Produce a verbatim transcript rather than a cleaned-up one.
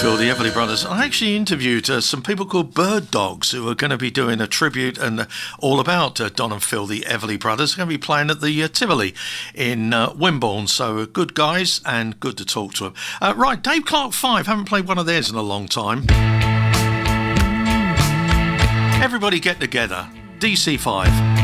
Phil, the Everly Brothers. I actually interviewed uh, some people called Bird Dogs who are going to be doing a tribute and uh, all about uh, Don and Phil, the Everly Brothers. They're going to be playing at the uh, Tivoli in uh, Wimborne. So uh, good guys and good to talk to them. Uh, right, Dave Clark five. Haven't played one of theirs in a long time. Everybody get together. D C five.